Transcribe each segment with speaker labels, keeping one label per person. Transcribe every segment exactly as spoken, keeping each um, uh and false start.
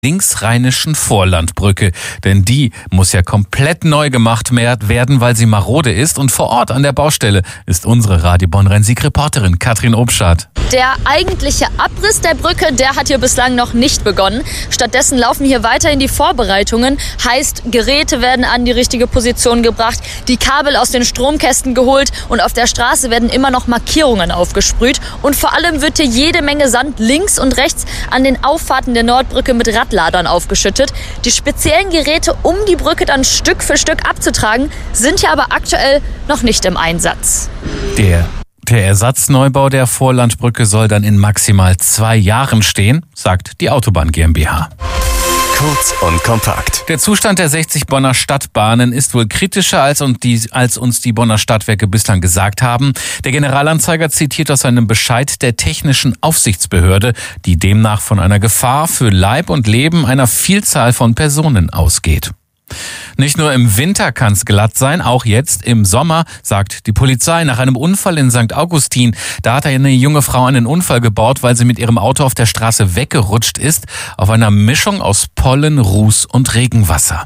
Speaker 1: linksrheinischen Vorlandbrücke. Denn die muss ja komplett neu gemacht werden, weil sie marode ist. Und vor Ort an der Baustelle ist unsere Radio Bonn-Rhein-Sieg-Reporterin Katrin Obschat.
Speaker 2: Der eigentliche Abriss der Brücke, der hat hier bislang noch nicht begonnen. Stattdessen laufen hier weiterhin die Vorbereitungen. Heißt, Geräte werden an die richtige Position gebracht, die Kabel aus den Stromkästen geholt und auf der Straße werden immer noch Markierungen aufgesprüht. Und vor allem wird hier jede Menge Sand links und rechts an den Auffahrten der Nordbrücke mit Radladern aufgeschüttet. Die speziellen Geräte, um die Brücke dann Stück für Stück abzutragen, sind hier aber aktuell noch nicht im Einsatz.
Speaker 1: Der Der Ersatzneubau der Vorlandbrücke soll dann in maximal zwei Jahren stehen, sagt die Autobahn GmbH.
Speaker 3: Kurz und kompakt.
Speaker 1: Der Zustand der sechzig Bonner Stadtbahnen ist wohl kritischer, als uns, die, als uns die Bonner Stadtwerke bislang gesagt haben. Der Generalanzeiger zitiert aus einem Bescheid der Technischen Aufsichtsbehörde, die demnach von einer Gefahr für Leib und Leben einer Vielzahl von Personen ausgeht. Nicht nur im Winter kann es glatt sein, auch jetzt im Sommer, sagt die Polizei. Nach einem Unfall in Sankt Augustin, da hat eine junge Frau einen Unfall gebaut, weil sie mit ihrem Auto auf der Straße weggerutscht ist, auf einer Mischung aus Pollen, Ruß und Regenwasser.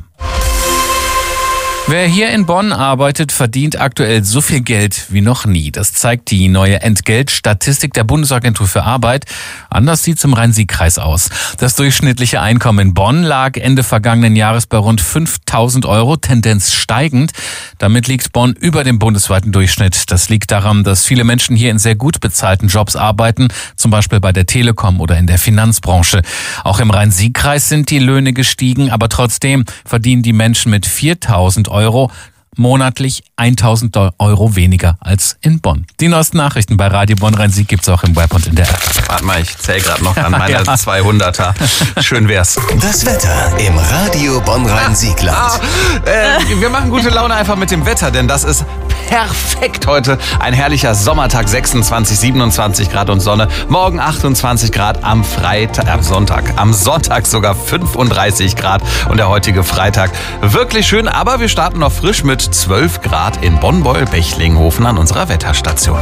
Speaker 1: Wer hier in Bonn arbeitet, verdient aktuell so viel Geld wie noch nie. Das zeigt die neue Entgeltstatistik der Bundesagentur für Arbeit. Anders sieht es im Rhein-Sieg-Kreis aus. Das durchschnittliche Einkommen in Bonn lag Ende vergangenen Jahres bei rund fünftausend Euro, Tendenz steigend. Damit liegt Bonn über dem bundesweiten Durchschnitt. Das liegt daran, dass viele Menschen hier in sehr gut bezahlten Jobs arbeiten, zum Beispiel bei der Telekom oder in der Finanzbranche. Auch im Rhein-Sieg-Kreis sind die Löhne gestiegen, aber trotzdem verdienen die Menschen mit viertausend Euro monatlich eintausend Euro weniger als in Bonn. Die neuesten Nachrichten bei Radio Bonn-Rhein-Sieg gibt's auch im Web und in der App.
Speaker 4: Warte mal, ich zähle gerade noch an meine ja. zweihunderter. Schön wär's.
Speaker 3: Das Wetter im Radio Bonn-Rhein-Siegland.
Speaker 4: Ah, ah, äh, wir machen gute Laune einfach mit dem Wetter, denn das ist perfekt heute. Ein herrlicher Sommertag, sechsundzwanzig, siebenundzwanzig Grad und Sonne. Morgen achtundzwanzig Grad, am Freitag, am Sonntag. Am Sonntag sogar fünfunddreißig Grad und der heutige Freitag. Wirklich schön, aber wir starten noch frisch mit zwölf Grad in Bonn-Beul-Bechlinghofen an unserer Wetterstation.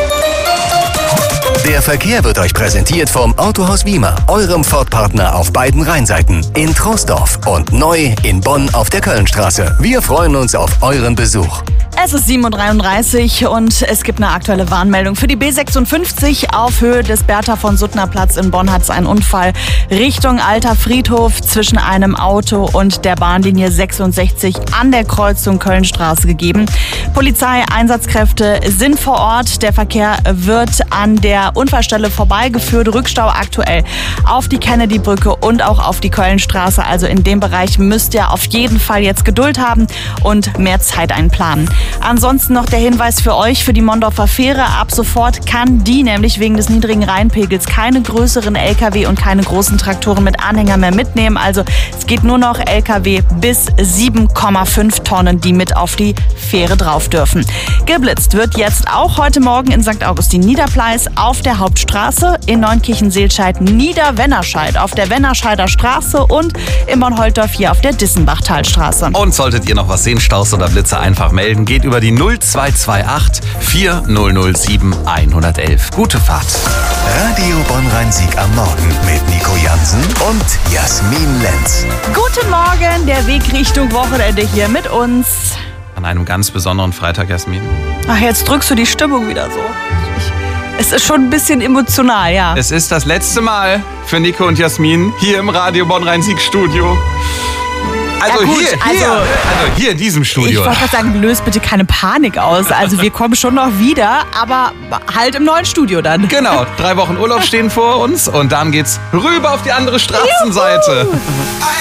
Speaker 3: Der Verkehr wird euch präsentiert vom Autohaus Wiemer, eurem Ford-Partner auf beiden Rheinseiten, in Troisdorf und neu in Bonn auf der Kölnstraße. Wir freuen uns auf euren Besuch.
Speaker 5: Es ist sieben Uhr dreiunddreißig und es gibt eine aktuelle Warnmeldung. Für die B sechsundfünfzig auf Höhe des Bertha von Suttner Platz in Bonn hat es einen Unfall Richtung Alter Friedhof zwischen einem Auto und der Bahnlinie sechsundsechzig an der Kreuzung Kölnstraße gegeben. Polizeieinsatzkräfte sind vor Ort. Der Verkehr wird an der Unfallstelle vorbeigeführt. Rückstau aktuell auf die Kennedy-Brücke und auch auf die Kölnstraße. Also in dem Bereich müsst ihr auf jeden Fall jetzt Geduld haben und mehr Zeit einplanen. Ansonsten noch der Hinweis für euch, für die Mondorfer Fähre. Ab sofort kann die nämlich wegen des niedrigen Rheinpegels keine größeren L K W und keine großen Traktoren mit Anhänger mehr mitnehmen. Also es geht nur noch L K W bis sieben Komma fünf Tonnen, die mit auf die Fähre drauf dürfen. Geblitzt wird jetzt auch heute Morgen in Sankt Augustin-Niederpleis auf der Hauptstraße, in Neunkirchen-Seelscheid, Niederwennerscheid auf der Wennerscheider Straße und in Bonn-Holtdorf hier auf der Dissenbachtalstraße.
Speaker 4: Und solltet ihr noch was sehen, Staus oder Blitze, einfach melden. Geht über die null zwei zwei acht vier null null sieben eins eins eins. Gute Fahrt.
Speaker 3: Radio Bonn-Rhein-Sieg am Morgen mit Nico Jansen und Jasmin Lenz.
Speaker 5: Guten Morgen, der Weg Richtung Wochenende hier mit uns.
Speaker 4: An einem ganz besonderen Freitag, Jasmin.
Speaker 5: Ach, jetzt drückst du die Stimmung wieder so. Ich, es ist schon ein bisschen emotional, ja.
Speaker 4: Es ist das letzte Mal für Nico und Jasmin hier im Radio Bonn-Rhein-Sieg-Studio. Also,
Speaker 5: ja gut,
Speaker 4: hier,
Speaker 5: also,
Speaker 4: hier, also hier in diesem Studio.
Speaker 5: Ich wollte gerade sagen, löst bitte keine Panik aus. Also wir kommen schon noch wieder, aber halt im neuen Studio dann.
Speaker 4: Genau, drei Wochen Urlaub stehen vor uns und dann geht's rüber auf die andere Straßenseite. Juhu.